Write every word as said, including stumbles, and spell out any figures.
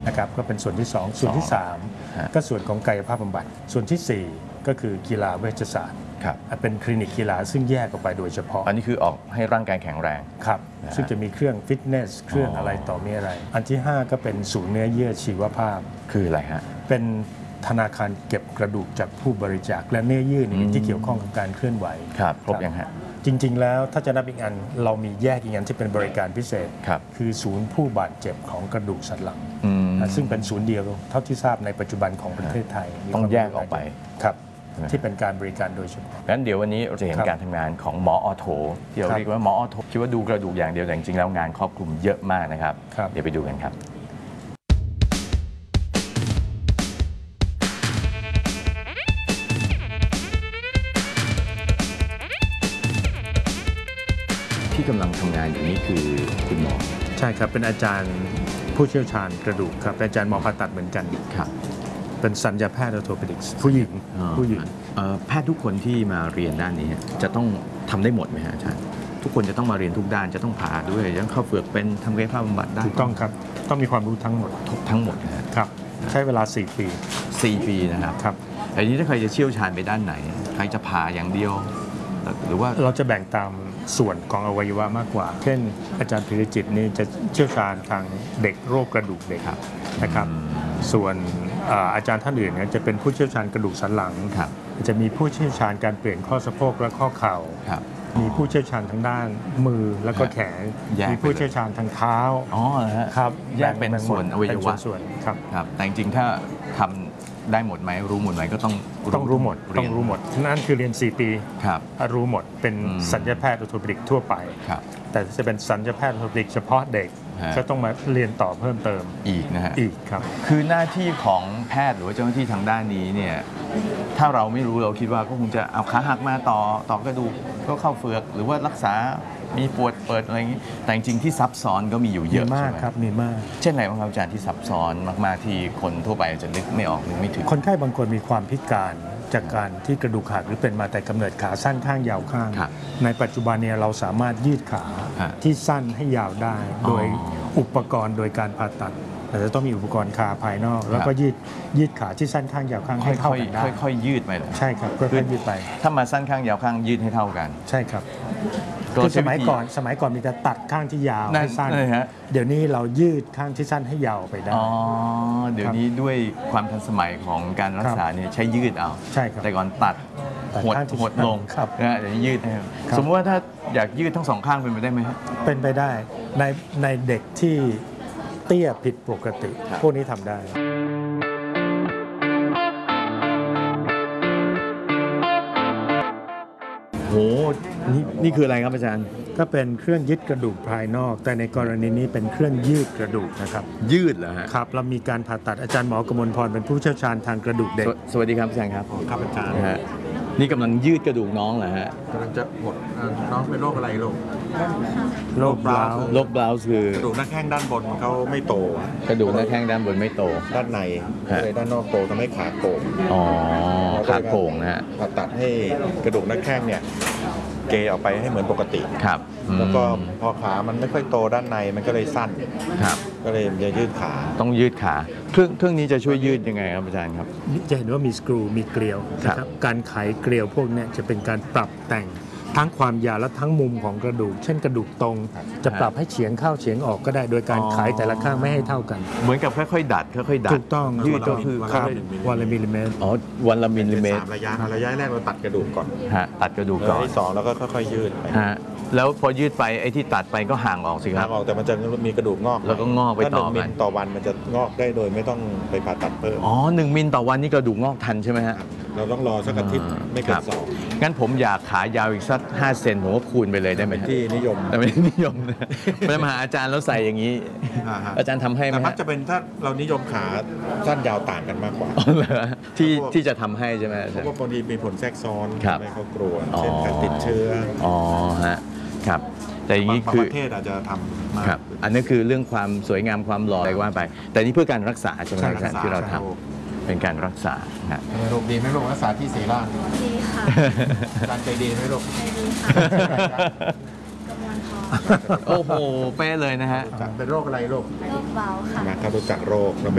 นะครับก็เป็นส่วนที่สองส่วนที่สามก็ส่วนของกายภาพบำบัดส่วนที่สี่ก็คือกีฬาเวชศาสตร์เป็นคลินิกกีฬาซึ่งแยกออกไปโดยเฉพาะอันนี้คือออกให้ร่างกายแข็งแรงครับซึ่งจะมีเครื่องฟิตเนสเครื่องอะไรต่อมีอะไรอันที่ห้าก็เป็นศูนย์เนื้อเยื่อชีวภาพคืออะไรฮะเป็นธนาคารเก็บกระดูกจากผู้บริจาคและเนื้อเยื่อที่เกี่ยวข้องกับการเคลื่อนไหวครับครบยังฮะจริงๆแล้วถ้าจะนับอีกอันเรามีแยกอีกอันที่เป็นบริการพิเศษคือศูนย์ผู้บาดเจ็บของกระดูกสันหลังซึ่งเป็นศูนย์เดียวเท่าที่ทราบในปัจจุบันของประเทศไทยต้องแยกออกไปครับที่เป็นการบริการโดยเฉพาะงั้นเดี๋ยววันนี้เราจะเห็นการทำงานของหมอออโถที่เราเรียกว่าหมอออโถคิดว่าดูกระดูกอย่างเดียวแต่จริงๆแล้วงานครอบคลุมเยอะมากนะครับเดี๋ยวไปดูกันครับที่กำลังทำงานอยู่นี้คือคุณหมอใช่ครับเป็นอาจารย์ผู้เชี่ยวชาญกระดูกครับอาจารย์หมอผ่าตัดเหมือนกันครับเป็นศัลยแพทย์ออร์โธเพดิกส์ผู้หญิงผู้หญิงแพทย์ทุกคนที่มาเรียนด้านนี้จะต้องทำได้หมดไหมฮะอาจารย์ทุกคนจะต้องมาเรียนทุกด้านจะต้องผ่าด้วยจะต้องเข้าเฟือกเป็นทำกายภาพบำบัดได้ถูกต้องครับต้องมีความรู้ทั้งหมดทั้งหมดนะครับใช้เวลาสี่ปีสี่ปีนะครับครับแต่นี้ถ้าใครจะเชี่ยวชาญไปด้านไหนใครจะผ่าอย่างเดียวหรือว่าเราจะแบ่งตามส่วนของอวัยวะมากกว่าเช่นอาจารย์พิริจิตนี่จะเชี่ยวชาญทางเด็กโรคกระดูกเด็กนะครับส่วนอาจารย์ท่านอื่นจะเป็นผู้เชี่ยวชาญกระดูกสันหลังจะมีผู้เชี่ยวชาญการเปลี่ยนข้อสะโพกและข้อเข่ามีผู้เชี่ยวชาญทางด้านมือแล้วก็แขนมีผู้เชี่ยวชาญทางเท้าอ๋อครับแยกเป็นส่วนอวัยวะส่วนครับครับแต่จริงๆถ้าทำได้หมดไหมรู้หมดไหมก็ต้องต้องรู้หมดต้องรู้หมดนั่นคือเรียนสี่ปีครับรู้หมดเป็นศัลยแพทย์ออร์โธเพดิกทั่วไปแต่จะเป็นศัลยแพทย์ออร์โธเพดิกเฉพาะเด็กก็ต้องมาเรียนต่อเพิ่มเติมอีกนะฮะอีกครับคือหน้าที่ของแพทย์หรือว่าเจ้าหน้าที่ทางด้านนี้เนี่ยถ้าเราไม่รู้เราคิดว่าก็คงจะเอาขาหักมาต่อต่อกระดูกก็เข้าเฟือกหรือว่ารักษามีปวดเปิดอะไรอย่างนี้แต่จริงๆที่ซับซ้อนก็มีอยู่เยอะมากครับมีมากเช่นไหนบ้างครับอาจารย์ที่ซับซ้อนมากๆที่คนทั่วไปจะนึกไม่ออกนึกไม่ถึงคนไข้บางคนมีความพิการจากการที่กระดูกหักหรือเป็นมาแต่กำเนิดขาสั้นข้างยาวข้างในปัจจุบันเนี่ยเราสามารถยืดขาที่สั้นให้ยาวได้โดยอุปกรณ์โดยการผ่าตัดแต่จะต้องมีอุปกรณ์ขาภายนอกแล้วก็ยืดยืดขาที่สั้นข้างยาวข้างให้เท่ากันได้ค่อยๆยืดไปเลยใช่ครับค่อยๆยืดไปถ้ามาสั้นข้างยาวข้างยืดให้เท่ากันใช่ครับคือสมัยก่อนสมัยก่อนมีแต่ตัดข้างที่ยาวให้สั้นเดี๋ยวนี้เรายืดข้างที่สั้นให้ยาวไปได้อ๋อเดี๋ยวนี้ด้วยความทันสมัยของการรักษาเนี่ยใช้ยืดเอาใช่ครับแต่ก่อนตัดหดหดลงนะเดี๋ยวนี้ยืดสมมติว่าถ้าอยากยืดทั้งสองข้างเป็นไปได้ไหมครับเป็นไปได้ในในเด็กที่เตี้ยผิดปกติพวกนี้ทำได้โหนี่นี่คืออะไรครับอาจารย์ก็เป็นเครื่องยึดกระดูกภายนอกแต่ในกรณีนี้เป็นเครื่องยืดกระดูกนะครับยืดเหรอฮะครับเรามีการผ่าตัดอาจารย์หมอกมลพรเป็นผู้เชี่ยวชาญทางกระดูกเด็กสวัสดีครับอาจารย์ครับครับอาจารย์ฮะนี่กำลังยืดกระดูกน้องเหรอฮะกำลังจะหดน้องเป็นโรคอะไรลูกโรคบลาวโรคบลาวคือกระดูกหน้าแข้งด้านบนเขาไม่โตกระดูกหน้าแข้งด้านบนไม่โตด้านในเลยด้านนอกโตทำให้ขาโก่งอ๋อขาโก่งนะฮะผ่าตัดให้กระดูกหน้าแข้งเนี่ยเกยออกไปให้เหมือนปกติครับแล้วก็พอขามันไม่ค่อยโตด้านในมันก็เลยสั้นครับก็เลยจะยืดขาต้องยืดขาเครื่องเครื่องนี้จะช่วยยืดยังไงครับอาจารย์ครับจะเห็นว่ามีสกรูมีเกลียวนะครับการไขเกลียวพวกนี้จะเป็นการปรับแต่งทั้งความยาวและทั้งมุมของกระดูกเช่นกระดูกตรงจะปรับให้เฉียงเข้าเฉียงออกก็ได้โดยการไขแต่ละข้างไม่ให้เท่ากันเหมือนกับค่อยๆดัดค่อยๆดัดถูกต้องยืดก็คือครับวันละมิลลิเมตรอ๋อวันละมิลลิเมตรระยะระยะแรกเราตัดกระดูกก่อนฮะตัดกระดูกก่อนที่สองแล้วก็ค่อยๆยืดไปฮะแล้วพอยืดไปไอ้ที่ตัดไปก็ห่างออกสิครับห่างออกแต่มันจะมีกระดูกงอกแล้วก็งอกไปต่อหนึ่งมิลต่อวันมันจะงอกได้โดยไม่ต้องไปผ่าตัดเพิ่มอ๋อหนึ่งมิลต่อวันนี่กระดูกงอกทันใช่ไหมฮะเราต้องรอสักอาทิตย์ไม่เกินสองงั้นผมอยากขายาวอีกสักห้าเซนผมก็คูณไปเลยได้ไหมที่นิยมแต่ไม่นิยมนะไปมาหาอาจารย์แล้วใส่อย่างนี้อาจารย์ทำให้ไหมแต่มักจะเป็นถ้าเรานิยมขาสั้นยาวต่างกันมากกว่าที่ที่จะทำให้ใช่ไหมเพราะว่าบางทีมีผลแทรกซ้อนไม่เขากลัวเช่นการติดเชื้ออ๋อฮะครับแต่อย่างนี้คือประเทศอาจจะทำครับอันนี้คือเรื่องความสวยงามความหล่ออะไรว่าไปแต่นี่เพื่อการรักษาใช่ไหมครับที่เราทำเป็นการรักษาครับโรคดีไหมโรครักษาที่ศรีราชดีค่ะการใจดีไหมโรคใจดีค่ะกำลังพอโอ้โหเป๊ะเลยนะฮะเป็นโรคอะไรโรคโรคเบาค่ะนะครับรู้จักโรค